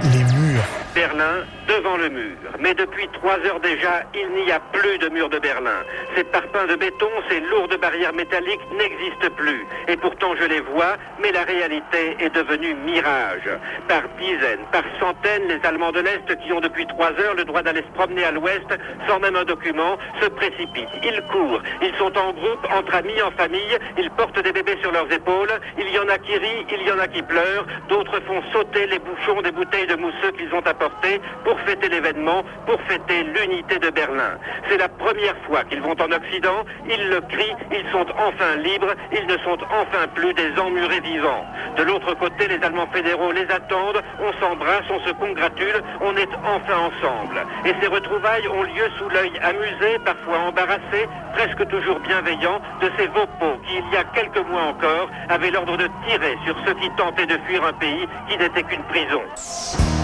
les murs. Berlin, devant le mur. Mais depuis 3 heures déjà, il n'y a plus de mur de Berlin. Ces parpaings de béton, ces lourdes barrières métalliques n'existent plus. Et pourtant je les vois, mais la réalité est devenue mirage. Par dizaines, par centaines, les Allemands de l'Est qui ont depuis 3 heures le droit d'aller se promener à l'Ouest, sans même un document, se précipitent. Ils courent, ils sont en groupe, entre amis, en famille, ils portent des bébés sur leurs épaules, il y en a qui rient, il y en a qui pleurent, d'autres font sauter les bouchons des bouteilles de mousseux qu'ils ont apportées pour fêter l'événement, pour fêter l'unité de Berlin. C'est la première fois qu'ils vont en Occident, ils le crient, ils sont enfin libres, ils ne sont enfin plus des emmurés vivants. De l'autre côté, les Allemands fédéraux les attendent, on s'embrasse, on se congratule, on est enfin ensemble. Et ces retrouvailles ont lieu sous l'œil amusé, parfois embarrassé, presque toujours bienveillant, de ces vaupeaux qui, il y a quelques mois encore, avaient l'ordre de tirer sur ceux qui tentaient de fuir un pays qui n'était qu'une prison.